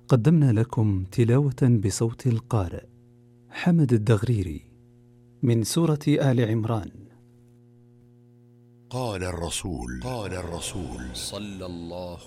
قدمنا لكم تلاوة بصوت القارئ حمد الدغريري من سورة آل عمران. قال الرسول صلى الله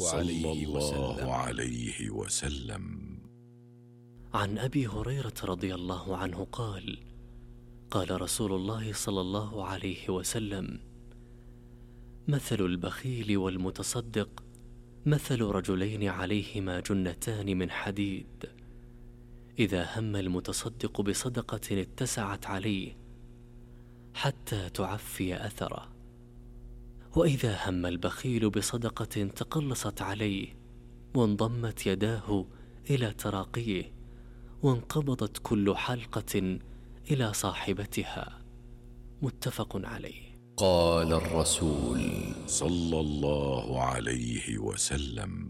عليه وسلم عن أبي هريرة رضي الله عنه قال: قال رسول الله صلى الله عليه وسلم: مثل البخيل والمتصدق مثل رجلين عليهما جنتان من حديد، إذا هم المتصدق بصدقة اتسعت عليه حتى تعفي أثره، وإذا هم البخيل بصدقة تقلصت عليه وانضمت يداه إلى تراقيه وانقبضت كل حلقة إلى صاحبتها. متفق عليه. قال الرسول صلى الله عليه وسلم: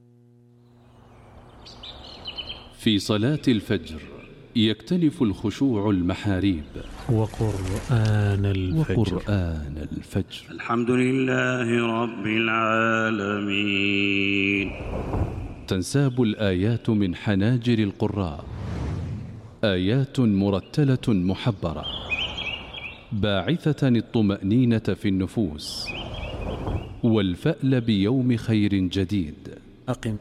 في صلاة الفجر يكتنف الخشوع المحاريب وقرآن الفجر. الحمد لله رب العالمين. تنساب الآيات من حناجر القراء، آيات مرتلة محبرة باعثة الطمأنينة في النفوس والفأل بيوم خير جديد.